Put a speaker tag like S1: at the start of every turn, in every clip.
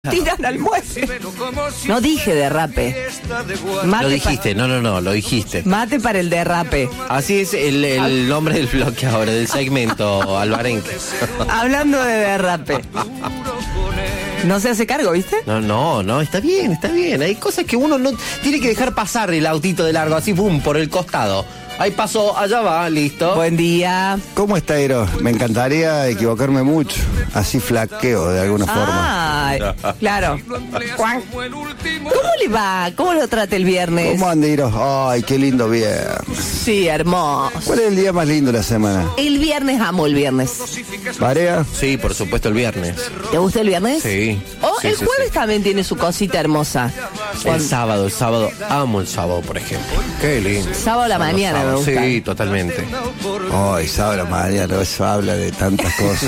S1: Tiran al mueble. No dije derrape.
S2: Lo dijiste, no, lo dijiste.
S1: Mate para el derrape.
S2: Así es el nombre del bloque ahora, del segmento, Alvarenque.
S1: Hablando de derrape. No se hace cargo, ¿viste?
S2: No, está bien. Hay cosas que uno no tiene que dejar pasar el autito de largo, así, boom, por el costado. Ahí pasó, allá va, listo.
S1: Buen día.
S3: ¿Cómo está, Eros? Me encantaría equivocarme mucho. Así flaqueo de alguna forma.
S1: Claro. ¿Cómo le va? ¿Cómo lo trata el viernes?
S3: ¿Cómo anda, Eros? Ay, qué lindo viernes.
S1: Sí, hermoso.
S3: ¿Cuál es el día más lindo de la semana?
S1: El viernes, amo el viernes.
S3: ¿Varea?
S2: Sí, por supuesto, el viernes.
S1: ¿Te gusta el viernes?
S2: Sí.
S1: El jueves también tiene su cosita hermosa.
S2: El sábado, amo el sábado, por ejemplo. Qué lindo.
S1: Sábado a la mañana me gusta.
S2: Sí, totalmente.
S3: Ay, sábado, Mariano, eso habla de tantas cosas.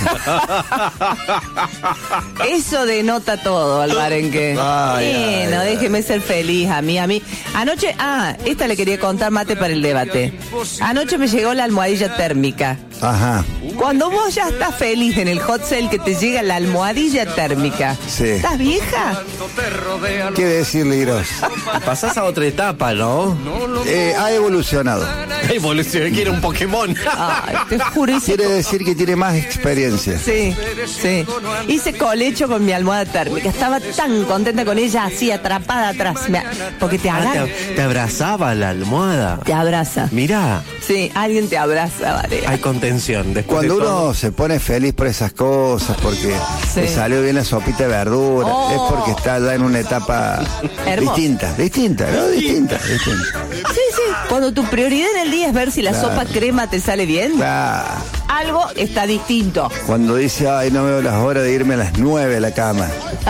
S1: Eso denota todo, Alvarenque. Bueno, déjeme ser feliz a mí. Anoche, esta le quería contar, mate para el debate. Anoche me llegó la almohadilla térmica.
S3: Ajá.
S1: Cuando vos ya estás feliz en el hot sale que te llega la almohadilla térmica.
S3: Sí.
S1: ¿Estás vieja?
S3: ¿Qué decirle, Eros?
S2: Pasás a otra etapa, ¿no?
S3: Ha evolucionado.
S2: Evolución, quiere un Pokémon.
S1: Ay, te juro.
S3: Quiere decir que tiene más experiencia.
S1: Sí. Hice colecho con mi almohada térmica. Estaba tan contenta con ella, así atrapada atrás. Porque te agarra.
S2: Te abrazaba la almohada.
S1: Te abraza.
S2: Mirá.
S1: Sí, alguien te abraza, Varea.
S2: Hay contención.
S3: Cuando uno se pone feliz por esas cosas, porque le salió bien la sopita de verdura, es porque está ya en una etapa distinta, ¿no? Distinta.
S1: Sí. Cuando tu prioridad en el día es ver si la sopa crema te sale bien, algo está distinto.
S3: Cuando dice, ay, no veo las horas de irme a las 9 a la cama.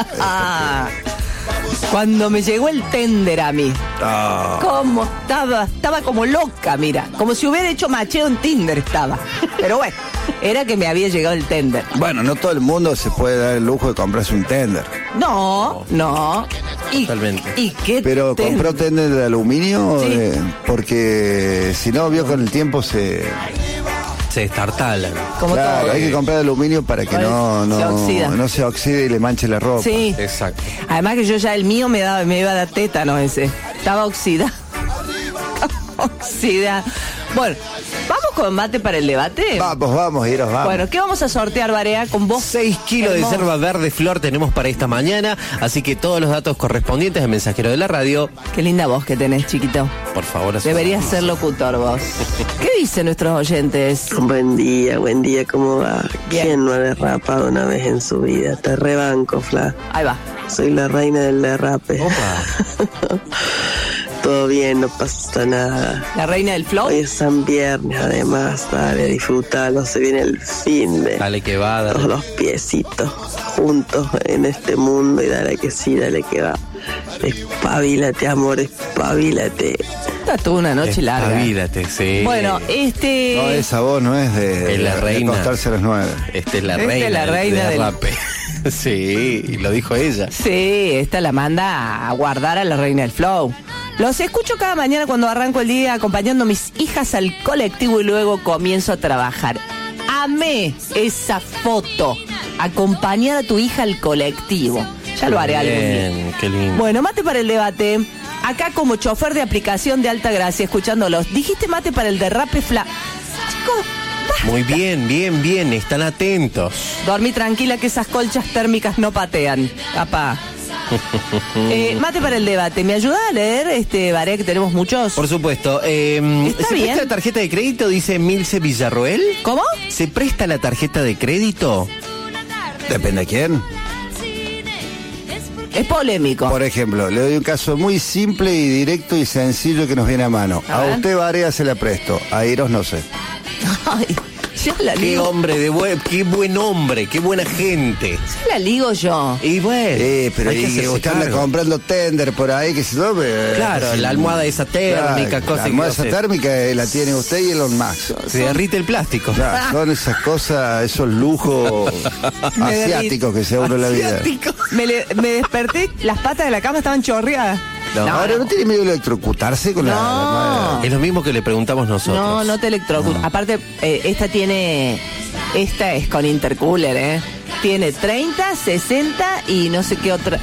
S1: Cuando me llegó el tender a mí. ¿Cómo estaba? Estaba como loca, mira. Como si hubiera hecho macheo en Tinder estaba. Pero bueno, era que me había llegado el tender.
S3: Bueno, no todo el mundo se puede dar el lujo de comprarse un tender.
S1: No.
S2: Totalmente.
S1: ¿Y qué
S3: Pero
S1: tender?
S3: compró tender de aluminio,
S1: Sí.
S3: Porque si no, vio con el tiempo se
S2: destartalan.
S1: Como todo.
S3: hay que comprar de aluminio para que no se oxide y le manche la ropa.
S1: Sí.
S2: Exacto.
S1: Además que yo ya el mío me iba a dar tétano ese. Estaba oxidado. Bueno, ¿vamos con mate para el debate?
S3: Vamos, Eros, vamos.
S1: Bueno, ¿qué vamos a sortear, Varea, con vos?
S2: 6 kilos de yerba verde flor tenemos para esta mañana, así que todos los datos correspondientes al mensajero de la radio.
S1: Qué linda voz que tenés, chiquito.
S2: Por favor,
S1: Deberías ser locutor vos. ¿Qué dicen nuestros oyentes?
S4: Buen día, ¿cómo va?
S1: Bien.
S4: ¿Quién no ha derrapado una vez en su vida? Te rebanco, Fla.
S1: Ahí va.
S4: Soy la reina del derrape.
S2: Opa.
S4: Todo bien, no pasa nada.
S1: La reina del flow.
S4: Hoy es San Viernes, además, dale, disfrútalo, se viene el fin de
S2: Dale que va,
S4: todos los piecitos juntos en este mundo y dale que sí, dale que va. Espabilate, amor, espabilate.
S1: Está toda una noche larga.
S2: Espabilate, sí.
S1: Bueno,
S3: No, esa voz no es de
S2: la reina.
S3: de acostarse a las 9.
S2: Esta es la
S1: Esta
S2: reina,
S1: es la reina del
S2: rape. Sí, y lo dijo ella.
S1: Sí, esta la manda a guardar a la reina del flow. Los escucho cada mañana cuando arranco el día acompañando a mis hijas al colectivo y luego comienzo a trabajar. Amé esa foto. Acompañar a tu hija al colectivo. Ya lo haré algún día.
S2: Bien, qué lindo.
S1: Bueno, mate para el debate. Acá como chofer de aplicación de Alta Gracia, escuchándolos. Dijiste mate para el derrape Chicos, basta.
S2: Muy bien, están atentos.
S1: Dormí tranquila que esas colchas térmicas no patean. Papá. Mate para el debate. ¿Me ayuda a leer, Varea, que tenemos muchos?
S2: Por supuesto.
S1: Está
S2: ¿Se
S1: bien.
S2: presta la tarjeta de crédito? Dice Milce Villarroel.
S1: ¿Cómo?
S2: ¿Se presta la tarjeta de crédito?
S3: Depende de quién.
S1: Es polémico.
S3: Por ejemplo, le doy un caso muy simple y directo y sencillo que nos viene a mano.
S1: A ver.
S3: A usted, Varea, se la presto. A Eros no sé.
S1: Ay, ya la
S2: Qué
S1: ligo.
S2: hombre qué buen hombre, qué buena gente.
S1: Ya la ligo yo.
S2: Y bueno,
S3: Pero
S2: hay que hacerse
S3: usted anda
S2: cargo.
S3: comprando tender por ahí, que se lo ve.
S2: Claro, la almohada esa térmica,
S3: Claro,
S2: cosa
S3: la
S2: que
S3: almohada
S2: no
S3: esa
S2: sé.
S3: térmica la tiene usted y Elon Musk.
S2: Se derrite el plástico.
S3: Claro, son esas cosas, esos lujos asiáticos que se uno en la vida.
S2: Asiático.
S1: Me desperté, las patas de la cama estaban chorreadas.
S2: No.
S3: Ahora, ¿no tiene miedo de electrocutarse con la almohada?
S2: Es lo mismo que le preguntamos nosotros.
S1: No te electrocuto. Aparte, esta es con intercooler, tiene 30, 60 y no sé qué otra.